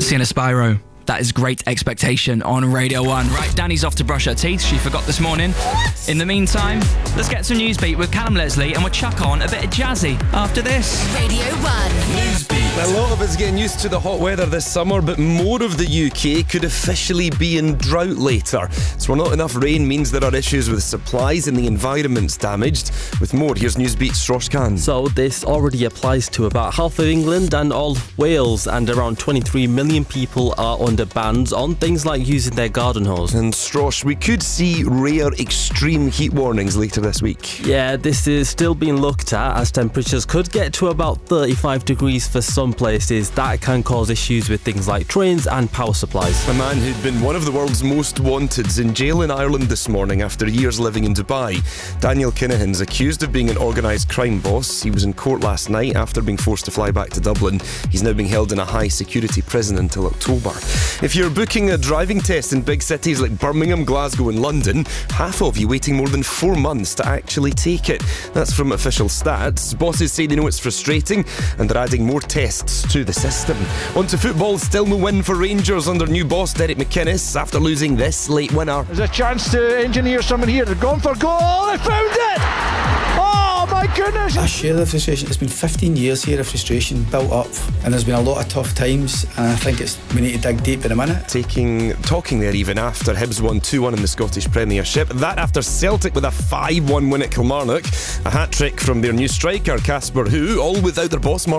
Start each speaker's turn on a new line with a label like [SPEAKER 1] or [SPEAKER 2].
[SPEAKER 1] Sienna Spyro. That is Great Expectation on Radio 1. Right, Danny's off to brush her teeth. She forgot this morning. In the meantime, let's get some Newsbeat with Callum Leslie and we'll chuck on a bit of Jazzy after this.
[SPEAKER 2] Radio 1.
[SPEAKER 3] Newsbeat. A lot of us getting used to the hot weather this summer, but more of the UK could officially be in drought later. So not enough rain means there are issues with supplies and the environment's damaged. With more, here's Newsbeat's Rosh Khan.
[SPEAKER 4] So this already applies to about half of England and all of Wales, and around 23 million people are under bans on things like using their garden hose.
[SPEAKER 3] And Strosh, we could see rare extreme heat warnings later this week.
[SPEAKER 4] Yeah, this is still being looked at as temperatures could get to about 35 degrees for some places. That can cause issues with things like trains and power supplies.
[SPEAKER 3] A man who'd been one of the world's most wanted's in jail in Ireland this morning after years living in Dubai. Daniel Kinahan's accused of being an organised crime boss. He was in court last night after being forced to fly back to Dublin. He's now being held in a high security prison until October. If you're booking a driving test in big cities like Birmingham, Glasgow and London, half of you waiting more than 4 months to actually take it. That's from official stats. Bosses say they know it's frustrating and they're adding more tests to the system. On to football, still no win for Rangers under new boss Derek McInnes after losing this late winner.
[SPEAKER 5] There's a chance to engineer something here. They're going for goal. They found it! Oh my goodness!
[SPEAKER 6] I share the frustration. It's been 15 years here of frustration built up, and there's been a lot of tough times, and I think we need to dig deep in a minute.
[SPEAKER 3] Talking there even after Hibs won 2-1 in the Scottish Premiership. That after Celtic with a 5-1 win at Kilmarnock. A hat-trick from their new striker Casper Who, all without their boss Mark